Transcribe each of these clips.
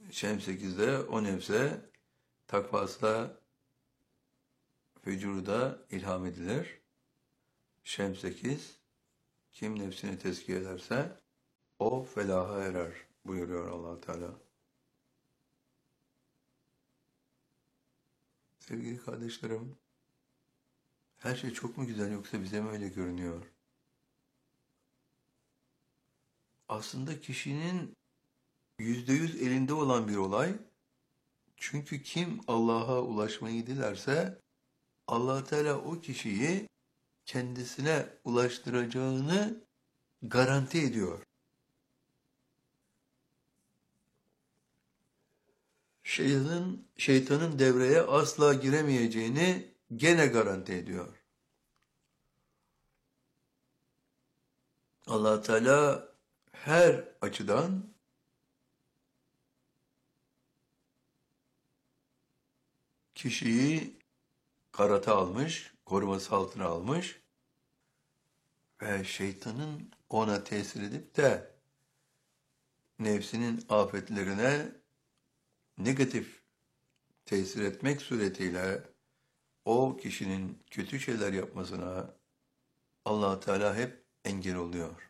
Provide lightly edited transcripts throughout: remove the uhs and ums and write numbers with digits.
Şems 8'de o nefse takvasla vücuda ilham edilir. Şems 8, kim nefsini tezkiye ederse o felaha erer buyuruyor Allah Teala. Sevgili kardeşlerim, her şey çok mu güzel yoksa bize mi öyle görünüyor? Aslında kişinin %100 elinde olan bir olay. Çünkü kim Allah'a ulaşmayı dilerse Allah Teala o kişiyi kendisine ulaştıracağını garanti ediyor. Şeytanın devreye asla giremeyeceğini gene garanti ediyor. Allah Teala her açıdan kişiyi karata almış, koruması altına almış ve şeytanın ona tesir edip de nefsinin afetlerine negatif tesir etmek suretiyle o kişinin kötü şeyler yapmasına Allah Teala hep engel oluyor.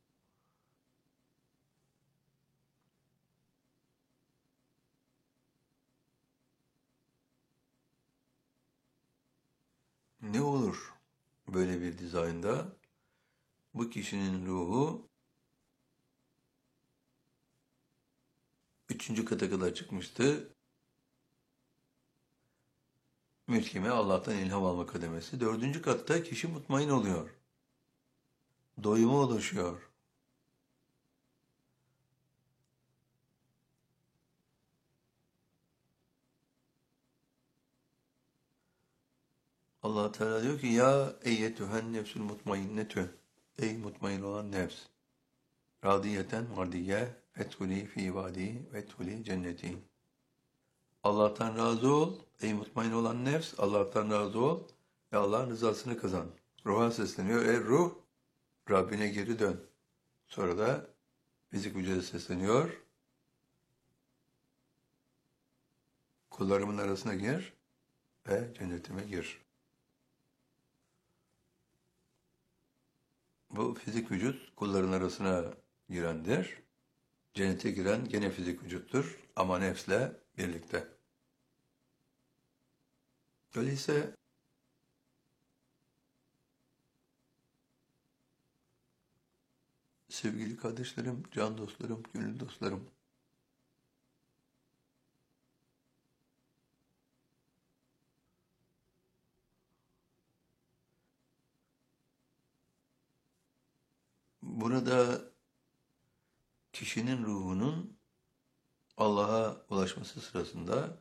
Ne olur böyle bir dizaynda? Bu kişinin ruhu 3. kata kadar çıkmıştı. Mülkime Allah'tan ilham alma kademesi. 4. katta kişi mutmain oluyor. Doyuma ulaşıyor. Allah Teala diyor ki ya eyyetühen nefsül mutmainnetü. Ey mutmain olan nefs. Radiyeten mardiye fethuli fi ibadi fethuli cenneti. Allah'tan razı ol. Ey mutmain olan nefs. Allah'tan razı ol. Ve Allah'ın rızasını kazan. Ruha sesleniyor. Ey ruh, Rabbine geri dön. Sonra da fizik vücuda sesleniyor. Kullarımın arasına gir ve cennetime gir. Bu fizik vücut kulların arasına girendir. Cennete giren gene fizik vücuttur ama nefsle birlikte. Öyleyse sevgili kardeşlerim, can dostlarım, gönül dostlarım, burada kişinin ruhunun Allah'a ulaşması sırasında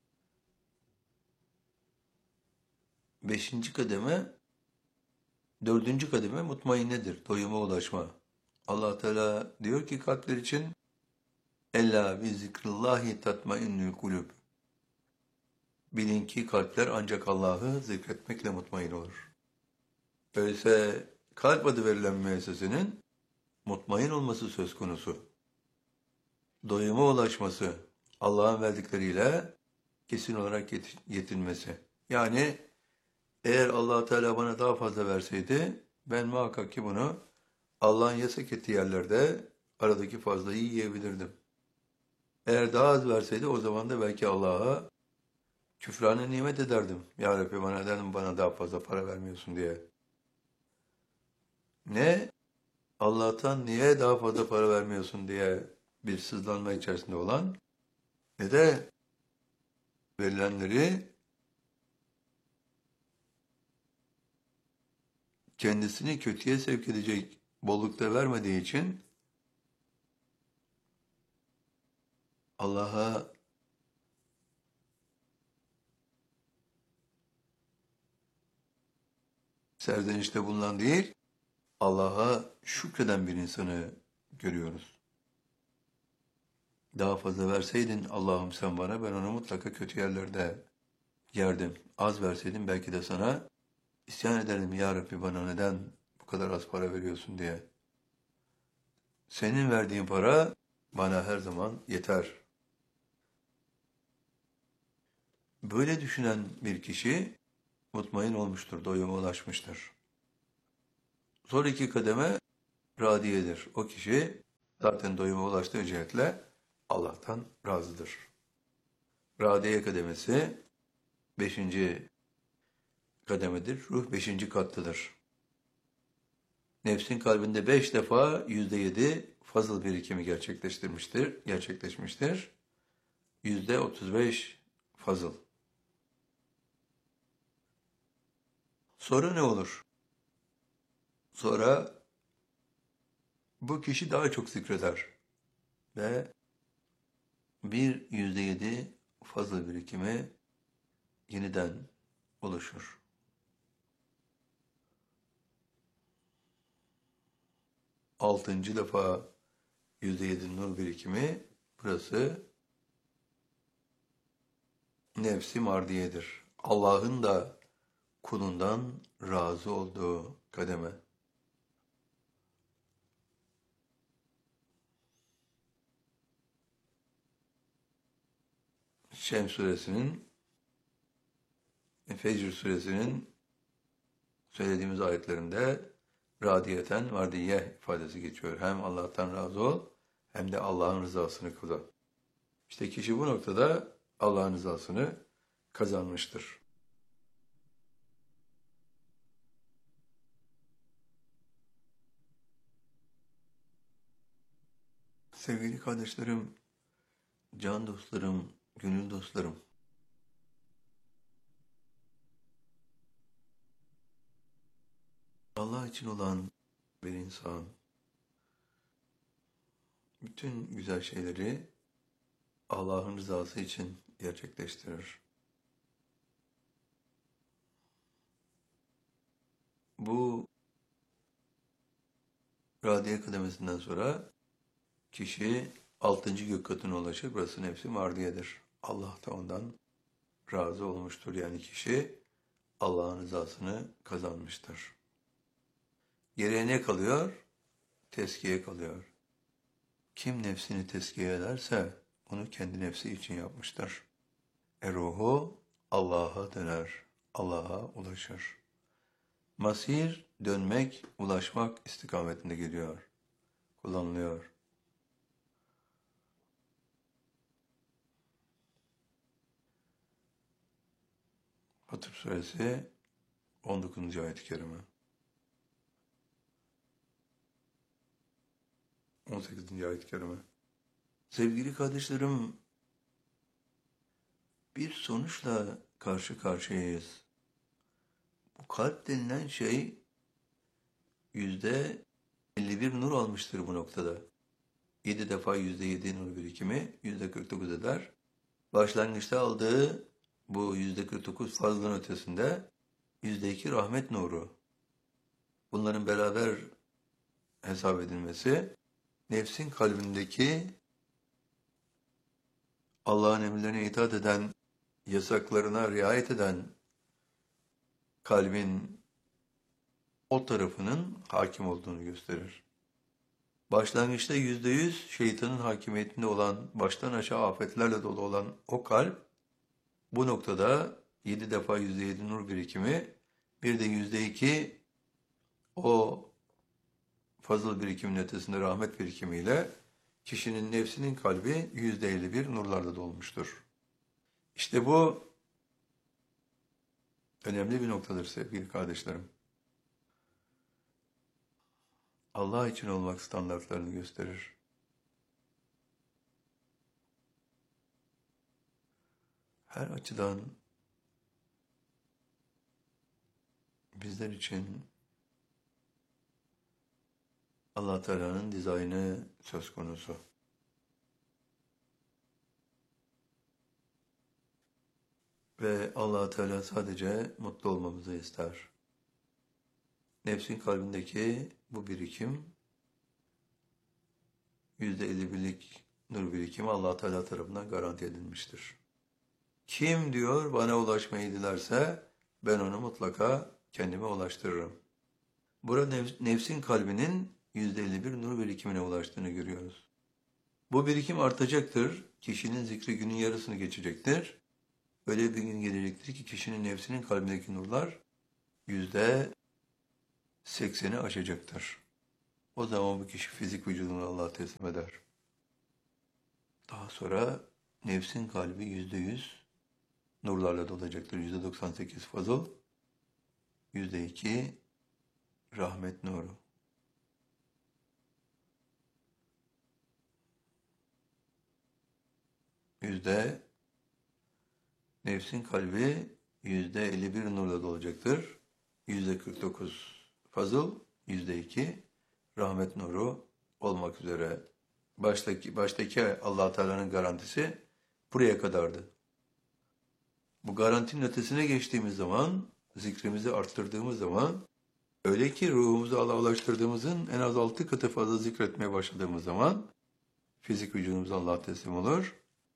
5. kademe, 4. kademe mutmainnedir, doyuma ulaşma. Allah Teala diyor ki kalpler için Ella bi zikrillahi tatmainnül kulüp. Bilin ki kalpler ancak Allah'ı zikretmekle mutmain olur. Öyleyse kalp adı verilen müessesenin mutmain olması söz konusu. Doyuma ulaşması, Allah'ın verdikleriyle kesin olarak yetinmesi. Yani eğer Allah Teala bana daha fazla verseydi, ben muhakkak ki bunu Allah'ın yasak ettiği yerlerde aradaki fazlayı yiyebilirdim. Eğer daha az verseydi o zaman da belki Allah'a küfrane nimet ederdim. Ya Rabbi neden bana daha fazla para vermiyorsun diye. Ne Allah'tan niye daha fazla para vermiyorsun diye bir sızlanma içerisinde olan ne de verilenleri kendisini kötüye sevk edecek bollukta vermediği için Allah'a serzenişte bulunan değil, Allah'a şükreden bir insanı görüyoruz. Daha fazla verseydin Allah'ım sen bana ben onu mutlaka kötü yerlerde yerdim. Az verseydin belki de sana isyan ederdim ya Rabbi bana neden bu kadar az para veriyorsun diye. Senin verdiğin para bana her zaman yeter. Böyle düşünen bir kişi mutmain olmuştur, doyuma ulaşmıştır. Son iki kademe radiyedir. O kişi zaten doyuma ulaştığı cihetle Allah'tan razıdır. Radiye kademesi beşinci kademedir. Ruh beşinci kattadır. Nefsin kalbinde 5 defa %7 fazıl birikimi gerçekleşmiştir. %35 fazıl. Sonra ne olur? Sonra bu kişi daha çok zikreder ve bir %7 fazıl birikimi yeniden oluşur. Altıncı defa %7 nur birikimi, burası nefsi mardiyedir. Allah'ın da kulundan razı olduğu kademe. Şems suresinin, Fecr suresinin söylediğimiz ayetlerinde radiyeten vardiye ifadesi geçiyor. Hem Allah'tan razı ol, hem de Allah'ın rızasını kazan. İşte kişi bu noktada Allah'ın rızasını kazanmıştır. Sevgili kardeşlerim, can dostlarım, gönül dostlarım, Allah için olan bir insan, bütün güzel şeyleri Allah'ın rızası için gerçekleştirir. Bu radiye kademesinden sonra kişi 6. gök katına ulaşır. Burası nefsi mardiyedir. Allah da ondan razı olmuştur. Yani kişi Allah'ın rızasını kazanmıştır. Geriye ne kalıyor? Tezkiye kalıyor. Kim nefsini tezkiye ederse onu kendi nefsi için yapmıştır. Ruhu Allah'a döner, Allah'a ulaşır. Masir, dönmek, ulaşmak istikametinde geliyor, kullanılıyor. Hatip suresi 19. ayet-i kerime. 18. ayet-i kerime. Sevgili kardeşlerim, bir sonuçla karşı karşıyayız. Bu kalp denilen şey %51 nur almıştır bu noktada. 7 defa %7 nur birikimi %49 eder. Başlangıçta aldığı bu %49 fazlının ötesinde %2 rahmet nuru. Bunların beraber hesap edilmesi nefsin kalbindeki Allah'ın emirlerine itaat eden, yasaklarına riayet eden kalbin o tarafının hakim olduğunu gösterir. Başlangıçta %100 şeytanın hakimiyetinde olan, baştan aşağı afetlerle dolu olan o kalp, bu noktada 7 defa %7 nur birikimi, bir de %2 o fazıl birikimin ötesinde rahmet birikimiyle kişinin nefsinin kalbi %51 nurlarla dolmuştur. İşte bu önemli bir noktadır sevgili kardeşlerim. Allah için olmak standartlarını gösterir. Her açıdan bizler için Allah Teala'nın dizaynı söz konusu. Ve Allah Teala sadece mutlu olmamızı ister. Nefsin kalbindeki bu birikim, %51'lik nur birikimi Allah Teala tarafından garanti edilmiştir. Kim diyor bana ulaşmayı dilerse ben onu mutlaka kendime ulaştırırım. Burada nefsin kalbinin %51 nur birikimine ulaştığını görüyoruz. Bu birikim artacaktır. Kişinin zikri günün yarısını geçecektir. Öyle bir gün gelecektir ki kişinin nefsinin kalbindeki nurlar %80'i aşacaktır. O zaman bu kişi fizik vücudunu Allah'a teslim eder. Daha sonra nefsin kalbi %100 nurlarla dolacaktır. %98 fazıl, %2 rahmet nuru. Nefsin kalbi %51 nurla dolacaktır. %49 fazıl, %2 rahmet nuru olmak üzere. Baştaki Allah Teala'nın garantisi buraya kadardı. Bu garantinin ötesine geçtiğimiz zaman, zikrimizi arttırdığımız zaman, öyle ki ruhumuzu Allah'a ulaştırdığımızın en az 6 katı fazla zikretmeye başladığımız zaman, fizik vücudumuz Allah'a teslim olur.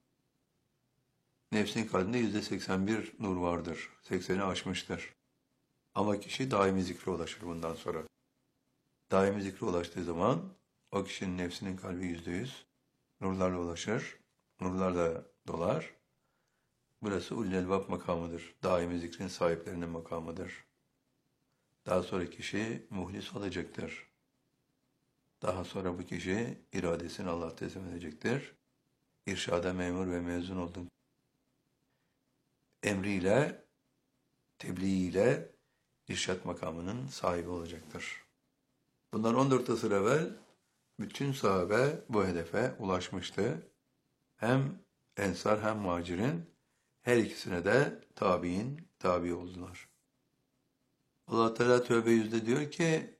Nefsin kalbinde %81 nur vardır. 80'i aşmıştır. Ama kişi daimi zikre ulaşır bundan sonra. Daimi zikre ulaştığı zaman o kişinin nefsinin kalbi %100 nurlarla ulaşır. Nurlarla dolar. Burası ulul elbab makamıdır. Daimi zikrin sahiplerinin makamıdır. Daha sonra kişi muhlis olacaktır. Daha sonra bu kişi iradesini Allah'a teslim edecektir. İrşada memur ve mezun olduğu emriyle, tebliğiyle irşat makamının sahibi olacaktır. Bundan 14 asır evvel bütün sahabe bu hedefe ulaşmıştı. Hem Ensar hem Muhacir'in her ikisine de tabi oldular. Allah Teala Tevbe 100'de diyor ki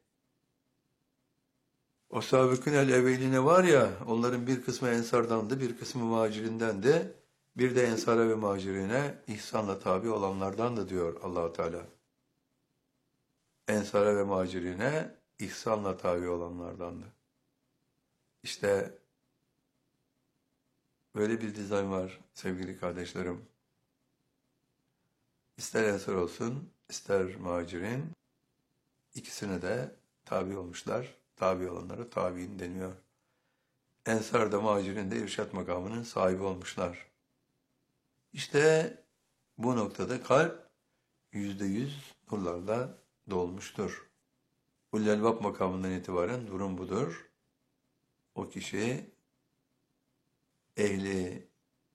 o sabıkın el evveline var ya, onların bir kısmı Ensar'dandı, bir kısmı Muhacir'indendi. Bir de Ensar'a ve Muhacir'ine ihsanla tabi olanlardan da diyor Allah Teala. Ensar'a ve Muhacir'ine ihsanla tabi olanlardandı. İşte böyle bir dizayn var sevgili kardeşlerim. İster Ensar olsun, ister Muhacir'in ikisine de tabi olmuşlar. Tabi olanlara tabi'in deniyor. Ensar da Muhacir'in de irşat makamının sahibi olmuşlar. İşte bu noktada kalp %100 nurlarla dolmuştur. Ulul elbab makamından itibaren durum budur. O kişi ehli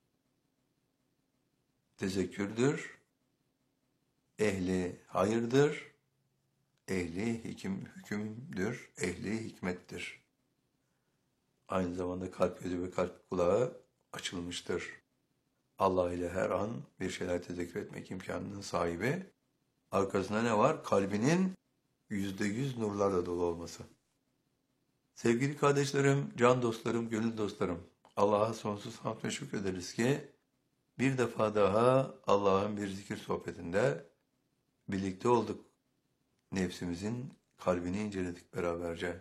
tezekkürdür, ehli hayırdır, ehli hükümdür, ehli hikmettir. Aynı zamanda kalp gözü ve kalp kulağı açılmıştır. Allah ile her an bir şeyler tezekkür etmek imkanının sahibi. Arkasında ne var? Kalbinin %100 nurlarla dolu olması. Sevgili kardeşlerim, can dostlarım, gönül dostlarım, Allah'a sonsuz hamd ve şükrederiz ki bir defa daha Allah'ın bir zikir sohbetinde birlikte olduk. Nefsimizin kalbini inceledik beraberce.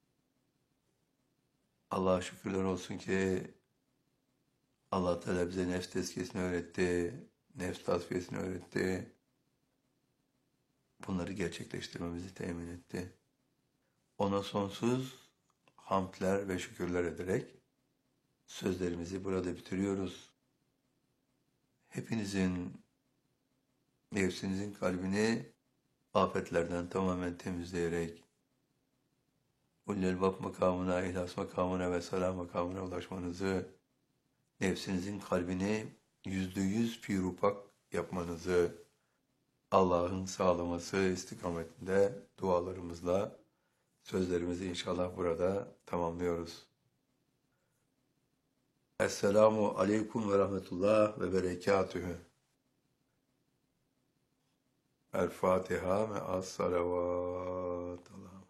Allah'a şükürler olsun ki Allah Teala bize nefs tezkiyesini öğretti, nefs tasfiyesini öğretti. Bunları gerçekleştirmemizi temin etti. Ona sonsuz hamdler ve şükürler ederek sözlerimizi burada bitiriyoruz. Hepinizin, nefsinizin kalbini afetlerden tamamen temizleyerek ulul elbab makamına, ihlas makamına ve salam makamına ulaşmanızı, nefsinizin kalbini %100 pürupak yapmanızı Allah'ın sağlaması istikametinde dualarımızla sözlerimizi inşallah burada tamamlıyoruz. Esselamu aleyküm ve rahmetullah ve berekatühü. El Fatiha me'as salavat.